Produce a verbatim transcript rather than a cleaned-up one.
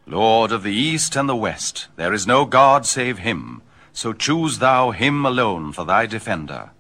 Lord of the east and the west, there is no God save him. So choose thou him alone for thy defender.